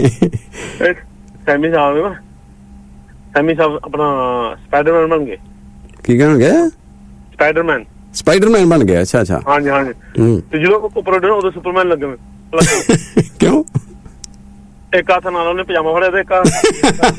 Semi ਸਾਹਿਬ ਆਪਣਾ Spider-Man ਬਣ ਗਏ। ਕੀ ਕਹਿਣਗੇ? ਸਪਾਈਡਰਮੈਨ ਬਣ ਗਿਆ। ਅੱਛਾ ਅੱਛਾ। ਹਾਂਜੀ ਹਾਂਜੀ। ਤੇ ਜਦੋਂ ਉੱਪਰ ਉੱਡਣ ਉਦੋਂ ਸੁਪਰਮੈਨ ਲੱਗੇ। ਕਿਉਂ? ਇੱਕ ਹੱਥ ਨਾਲ ਉਹਨੇ ਪਜਾਮਾ ਫੜਿਆ ਤੇ ਇੱਕ